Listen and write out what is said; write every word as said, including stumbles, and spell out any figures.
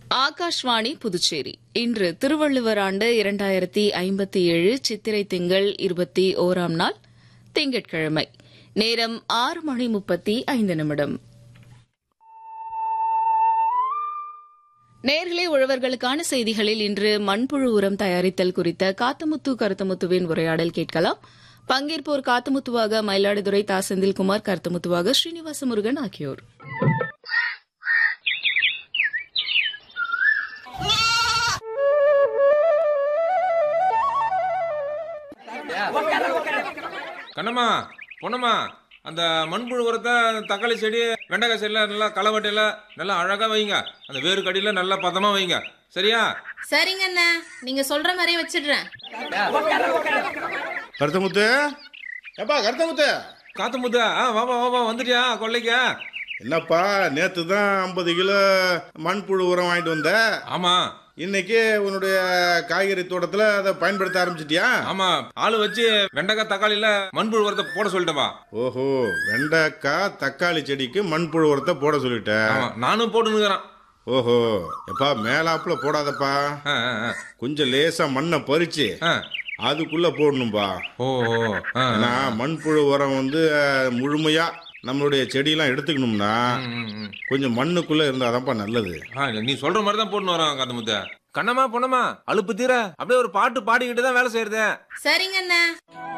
ஆகாஷ்வாணி புதுச்சேரி. இன்று திருவள்ளுவர் ஆண்டு இரண்டாயிரத்தி ஐம்பத்தி ஏழு சித்திரை திங்கள் இருபத்தி ஓராம் நாள் திங்கட்கிழமை. நேரம் ஆறு மணி முப்பத்தி ஐந்து நிமிடம். நேர்களே, உழவர்களுக்கான செய்திகளில் இன்று மண்புழு உரம் தயாரித்தல் குறித்த காத்தமுத்து கருத்தமுத்துவின் உரையாடல் கேட்கலாம். பங்கேற்போர் காத்தமுத்துவாக மயிலாடுதுறை தா செந்தில்குமார், கருத்தமுத்துவாக ஸ்ரீனிவாச முருகன் ஆகியோர். கண்ணம்மா, பொண்ணம்மா, அந்த மண்புழு உரத்தை தக்காளி செடி, வெண்டைக்காய் செடியில நல்லா களவட்டையில நல்லா அழகா வைங்க. அந்த வேறு கடியில நல்லா பதமா வைங்க. சரியா? சரிங்க அண்ணா, நீங்க சொல்ற மாதிரியே வச்சிடுறேன். கருத்தமுத்து, ஏப்பா கருத்தமுத்து. காத்தமுத்து, வாபா வாபா வந்துட்டியா கொள்ளைக்கா? என்னப்பா, நேத்து தான் ஐம்பது கிலோ மண்புழு உரம் வாங்கிட்டு வந்த. ஆமா. இன்னைக்கு உன்னுடைய காய்கறி தோட்டத்துல அதை பயன்படுத்த ஆரம்பிச்சிட்டியா? ஆமா, ஆளு வச்சு வெண்டைக்காய் தக்காளியில மண்புழு உரத்தை போட சொல்லிட்டேன்பா. ஓஹோ, வெண்டைக்காய் தக்காளி செடிக்கு மண்புழு உரத்தை போட சொல்லிட்டேன். நானும் போட்டுனுக்கிறேன். ஓஹோ, எப்பா மேலாப்புல போடாதப்பா, கொஞ்சம் லேசா மண்ணை பறிச்சு அதுக்குள்ள போடணும்பா. ஓஹோ, ஏன்னா மண்புழு உரம் வந்து முழுமையா நம்மளுடைய செடியெல்லாம் எடுத்துக்கணும்னா கொஞ்சம் மண்ணுக்குள்ள இருந்தாதான்ப்பா நல்லது. நீ சொல்ற மாதிரி தான் போட்டு வரோம் காத்தமுத்த. கண்ணம்மா, பொண்ணம்மா, அலுப்பு தீர அப்படியே ஒரு பாட்டு பாடிக்கிட்டு தான் வேலை செய்யறது. சரிங்க அண்ணா.